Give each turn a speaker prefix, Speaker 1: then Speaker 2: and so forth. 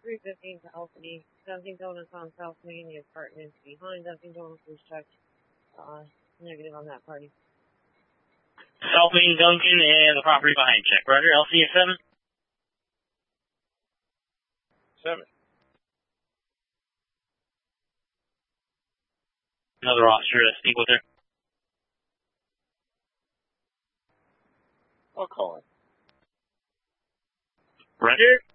Speaker 1: 315 to Albany. Dunkin' Donuts on South Main, the apartment behind Dunkin' Donuts was checked. Negative on that party.
Speaker 2: South Main Dunkin' and the property behind check. Roger, LC at 7?
Speaker 3: 7.
Speaker 2: Another officer to speak with her.
Speaker 3: I'll call him.
Speaker 2: Roger.